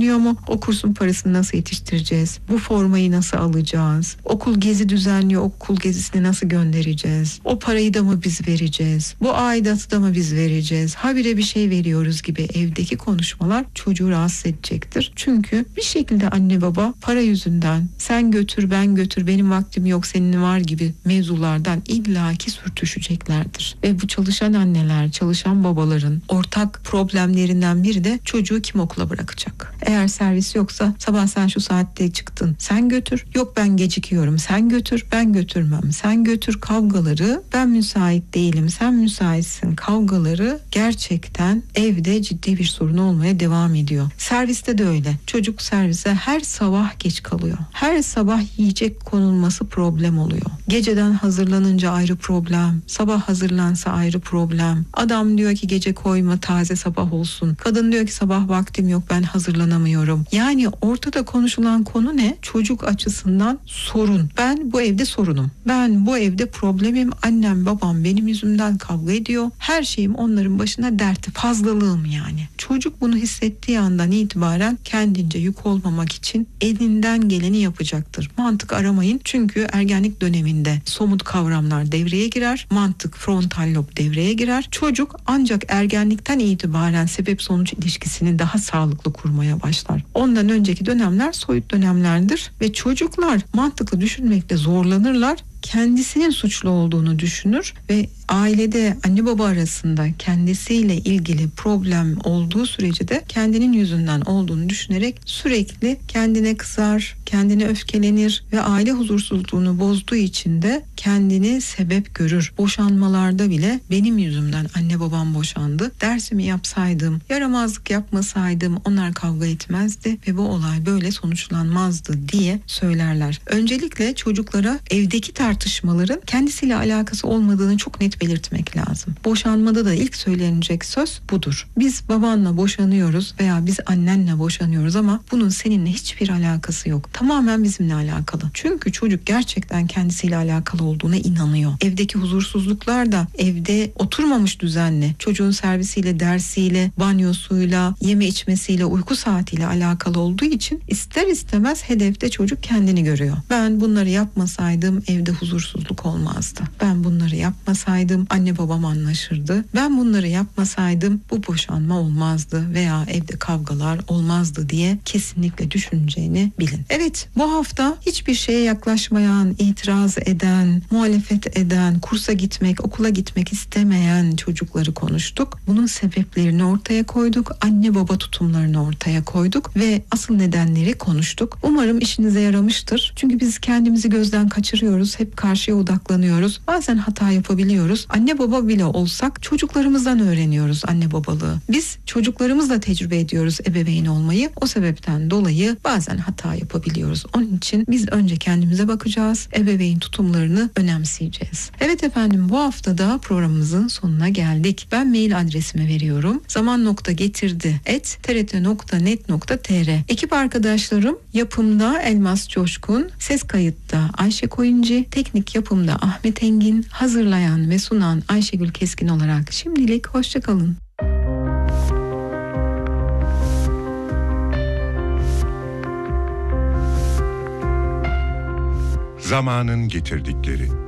düşünüyor mu? O kursun parasını nasıl yetiştireceğiz? Bu formayı nasıl alacağız? Okul gezi düzenliyor, okul gezisine nasıl göndereceğiz? O parayı da mı biz vereceğiz? Bu aidatı da mı biz vereceğiz? Habire bir şey veriyoruz gibi evdeki konuşmalar çocuğu rahatsız edecektir. Çünkü bir şekilde anne baba para yüzünden sen götür ben götür benim vaktim yok senin var gibi mevzulardan illaki sürtüşeceklerdir. Ve bu çalışan anneler, çalışan babaların ortak problemlerinden biri de çocuğu kim okula bırakacak? Eğer servis yoksa sabah sen şu saatte çıktın sen götür. Yok ben gecikiyorum sen götür ben götürmem sen götür kavgaları, ben müsait değilim sen müsaitsin kavgaları gerçekten evde ciddi bir sorun olmaya devam ediyor. Serviste de öyle. Çocuk servise her sabah geç kalıyor. Her sabah yiyecek konulması problem oluyor. Geceden hazırlanınca ayrı problem. Sabah hazırlansa ayrı problem. Adam diyor ki gece koyma taze sabah olsun. Kadın diyor ki sabah vaktim yok ben hazırlanamıyorum. Yani ortada konuşulan konu ne? Çocuk açısından sorun. Ben bu evde sorunum. Ben bu evde problemim. Annem babam benim yüzümden kavga ediyor. Her şeyim onların başına derti. Fazlalığım yani. Çocuk bunu hissettiği andan itibaren kendince yük olmamak için elinden geleni yapacaktır. Mantık aramayın. Çünkü ergenlik döneminde somut kavramlar devreye girer. Mantık, frontal lob devreye girer. Çocuk ancak ergenlikten itibaren sebep sonuç ilişkisini daha sağlıklı kurmaya başlar. Ondan önceki dönemler soyut dönemlerdir ve çocuklar mantıklı düşünmekte zorlanırlar. Kendisinin suçlu olduğunu düşünür ve ailede anne baba arasında kendisiyle ilgili problem olduğu sürece de kendinin yüzünden olduğunu düşünerek sürekli kendine kızar, kendine öfkelenir ve aile huzursuzluğunu bozduğu için de kendini sebep görür. Boşanmalarda bile benim yüzümden anne babam boşandı. Dersimi yapsaydım, yaramazlık yapmasaydım onlar kavga etmezdi ve bu olay böyle sonuçlanmazdı diye söylerler. Öncelikle çocuklara evdeki tartışmaların kendisiyle alakası olmadığını çok net belirtmek lazım. Boşanmada da ilk söylenecek söz budur. Biz babanla boşanıyoruz veya biz annenle boşanıyoruz ama bunun seninle hiçbir alakası yok. Tamamen bizimle alakalı. Çünkü çocuk gerçekten kendisiyle alakalı olduğuna inanıyor. Evdeki huzursuzluklar da evde oturmamış düzenli. Çocuğun servisiyle, dersiyle, banyosuyla, yeme içmesiyle, uyku saatiyle alakalı olduğu için ister istemez hedefte çocuk kendini görüyor. Ben bunları yapmasaydım evde huzursuzluk olmazdı. Ben bunları yapmasaydım anne babam anlaşırdı. Ben bunları yapmasaydım bu boşanma olmazdı veya evde kavgalar olmazdı diye kesinlikle düşüneceğini bilin. Evet, bu hafta hiçbir şeye yaklaşmayan, itiraz eden, muhalefet eden, kursa gitmek, okula gitmek istemeyen çocukları konuştuk. Bunun sebeplerini ortaya koyduk. Anne baba tutumlarını ortaya koyduk ve asıl nedenleri konuştuk. Umarım işinize yaramıştır. Çünkü biz kendimizi gözden kaçırıyoruz. Hep karşıya odaklanıyoruz. Bazen hata yapabiliyoruz. Anne baba bile olsak çocuklarımızdan öğreniyoruz anne babalığı. Biz çocuklarımızla tecrübe ediyoruz ebeveyn olmayı. O sebepten dolayı bazen hata yapabiliyoruz. Onun için biz önce kendimize bakacağız. Ebeveyn tutumlarını önemseyeceğiz. Evet efendim, bu hafta da programımızın sonuna geldik. Ben mail adresimi veriyorum. zaman.getirdi@trt.net.tr. Ekip arkadaşlarım yapımda Elmas Coşkun, ses kayıtta Ayşe Koyuncu, teknik yapımda Ahmet Engin, hazırlayan ve sunan Ayşegül Keskin olarak şimdilik hoşça kalın. Zamanın getirdikleri.